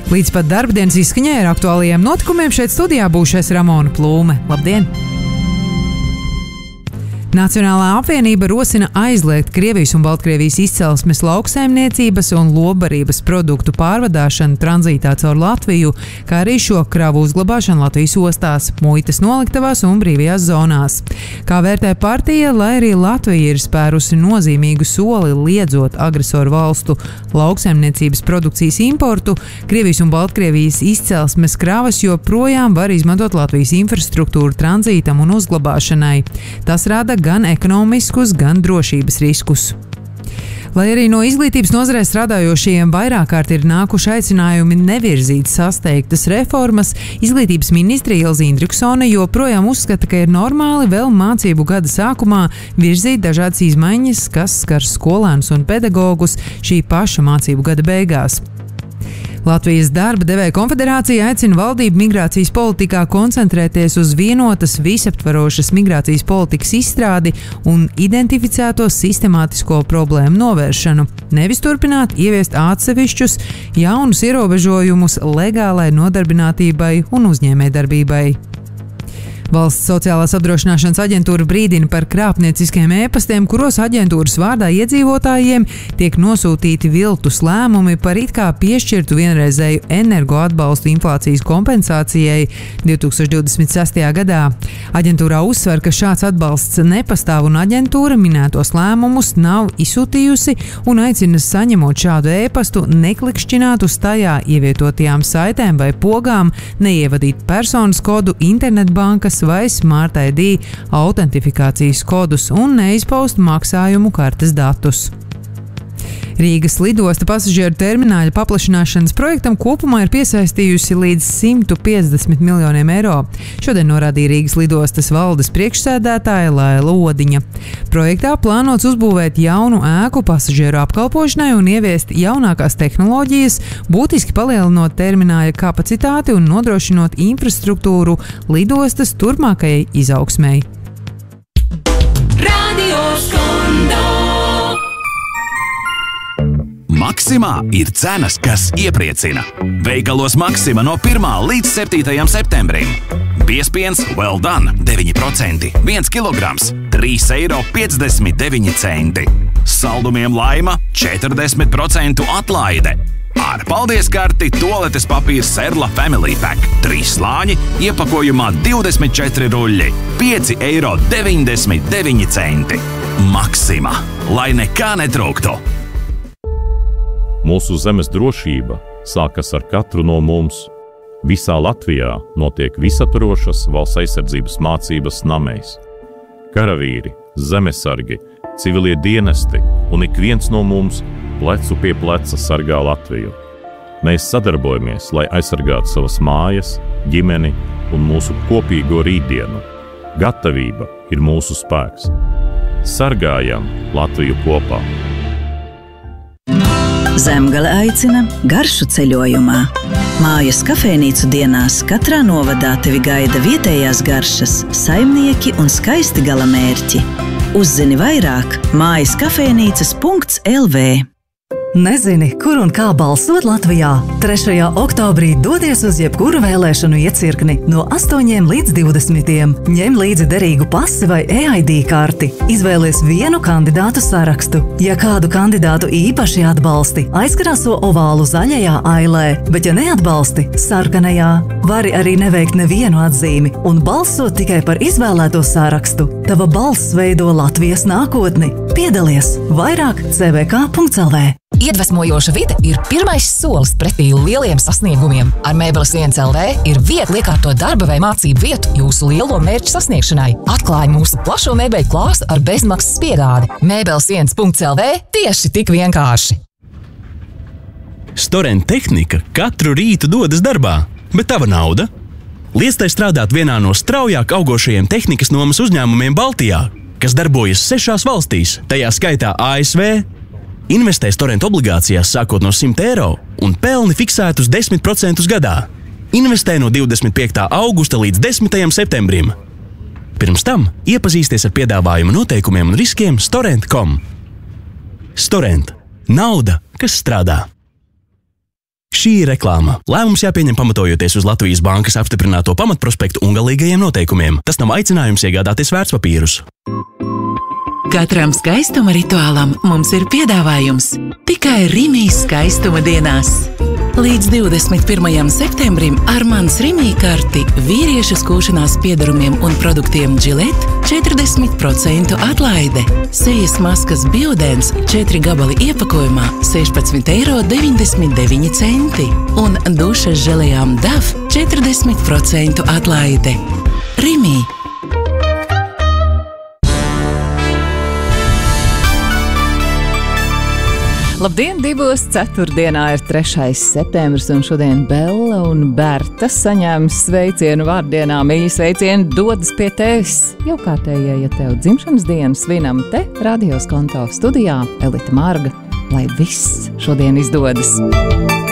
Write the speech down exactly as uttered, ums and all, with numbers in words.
Līdz pat darbdienas izskaņai ar aktuālajiem notikumiem šeit studijā būšais Ramona Plūme. Labdien! Nacionālā apvienība rosina aizliegt Krievijas un Baltkrievijas izcelsmes lauksaimniecības un lobarības produktu pārvadāšanu tranzītā caur Latviju, kā arī šo kravu uzglabāšanu Latvijas ostās, muitas noliktavās un brīvajās zonās. Kā vērtē partija, lai arī Latvija ir spērusi nozīmīgu soli liedzot agresoru valstu lauksaimniecības produkcijas importu, Krievijas un Baltkrievijas izcelsmes kravas joprojām var izmantot Latvijas infrastruktūru tranzītam un uzglabāšanai. Tas rada gan ekonomiskus, gan drošības riskus. Lai arī no izglītības nozarē strādājošajiem vairāk kārt ir nākuši aicinājumi nevirzīt sasteigtas reformas, izglītības ministre Ilze Indriksone joprojām uzskata, ka ir normāli vēl mācību gada sākumā virzīt dažādas izmaiņas, kas skar skolēnus un pedagogus šī paša mācību gada beigās. Latvijas darba devēja konfederācija aicina valdību migrācijas politikā koncentrēties uz vienotas visaptvarošas migrācijas politikas izstrādi un identificēto sistemātisko problēmu novēršanu, nevis turpināt ieviest atsevišķus jaunus ierobežojumus legālai nodarbinātībai un uzņēmējdarbībai. Valsts sociālās apdrošināšanas aģentūra brīdina par krāpnieciskiem ēpastiem, kuros aģentūras vārdā iedzīvotājiem tiek nosūtīti viltus lēmumi par it kā piešķirtu vienreizēju energoatbalstu inflācijas kompensācijai divi tūkstoši divdesmit sestajā gadā. Aģentūrā uzsver, ka šāds atbalsts nepastāv un aģentūra minētos lēmumus nav izsūtījusi un aicina saņemot šādu ēpastu neklikšķināt uz tajā ievietotajām saitēm vai pogām, neievadīt personas kodu, internetbankas vai Smart I D autentifikācijas kodus un neizpaust maksājumu kartes datus. Rīgas lidosta pasažieru termināļa paplašināšanas projektam kopumā ir piesaistījusi līdz simt piecdesmit miljoniem eiro. Šodien norādīja Rīgas lidostas valdes priekšsēdētāja Laila Odiņa. Projektā plānots uzbūvēt jaunu ēku pasažieru apkalpošanai un ieviest jaunākās tehnoloģijas, būtiski palielinot termināļa kapacitāti un nodrošinot infrastruktūru lidostas turpmākajai izaugsmei. Radio Skondo. Maksimā ir cenas, kas iepriecina. Veikalos Maksima no pirmā līdz septītajam septembrim. Biespiens Well Done deviņi procenti, viens kilograms, trīs eiro piecdesmit deviņi centi. Saldumiem Laima četrdesmit procentu atlaide. Ar paldies karti toaletes papīrs Serla Family Pack. Trīs slāņi iepakojumā divdesmit četri ruļļi, pieci eiro deviņdesmit deviņi centi. Maksima, lai nekā netrūktu. Mūsu zemes drošība sākas ar katru no mums. Visā Latvijā notiek visaptvarošas valsts aizsardzības mācības namēs. Karavīri, zemesargi, civilie dienesti un ik viens no mums plecu pie pleca sargā Latviju. Mēs sadarbojamies, lai aizsargātu savas mājas, ģimeni un mūsu kopīgo rītdienu. Gatavība ir mūsu spēks. Sargājam Latviju kopā! Zemgale aicina garšu ceļojumā. Mājas kafejnīcu dienās katrā novadā tevi gaida vietējās garšas, saimnieki un skaisti galamērķi. Uzzini vairāk mājas kafejnīcas punkts L V. Nezini, kur un kā balsot Latvijā? trešajā oktobrī dodies uz jebkuru vēlēšanu iecirkni no astoņiem līdz divdesmitiem. Ņem līdzi derīgu pasi vai E I D karti. Izvēlies vienu kandidātu sarakstu. Ja kādu kandidātu īpaši atbalsti, aizkrāso ovālu zaļajā ailē, bet ja neatbalsti, sarkanajā. Vari arī neveikt nevienu atzīmi un balsot tikai par izvēlēto sarakstu. Tava balss veido Latvijas nākotni. Piedalies! Vairāk C V K punkts L V. Iedvesmojoša vide ir pirmais solis pretī lieliem sasniegumiem. Ar Mēbeles viens L V ir viegli iekārtot darba vai mācību vietu jūsu lielo mērķu sasniegšanai. Atklāj mūsu plašo mēbeļu klāstu ar bezmaksas piegādi. Mēbeles viens punkts L V tieši tik vienkārši. Storent tehnika katru rītu dodas darbā, bet tava nauda? Liec tai strādāt vienā no straujāk augošajiem tehnikas nomas uzņēmumiem Baltijā, kas darbojas sešās valstīs, tajā skaitā A S V. Investē Storent obligācijās sākot no simt eiro un pelni fiksētus desmit procentus gadā. Investē no divdesmit piektā augusta līdz desmitajam septembrim. Pirms tam iepazīsties ar piedāvājuma noteikumiem un riskiem storent punktu com. Storent – nauda, kas strādā. Šī ir reklāma. Lēmums jāpieņem pamatojoties uz Latvijas Bankas apstiprināto pamatprospektu un galīgajiem noteikumiem. Tas nav aicinājums iegādāties vērtspapīrus. Katram skaistuma rituālam mums ir piedāvājums tikai Rimijas skaistuma dienās. Līdz divdesmit pirmajam septembrim ar mans Rimija karti vīriešu skūšanās piedarumiem un produktiem Gillette četrdesmit procentu atlaide. Sejas maskas Biodens četri gabali iepakojumā sešpadsmit eiro deviņdesmit deviņi centi un dušas želejām Daf četrdesmit procentu atlaide. Rimija. Labdien, divos ceturtdienā ir trešais septembris, un šodien Bella un Berta saņēmis sveicienu vārdienā. Mīļi sveicieni dodas pie tevis. Jau kārtējie, ja tev dzimšanas dienas svinam te radios konto studijā Elita Marga, lai viss šodien izdodas.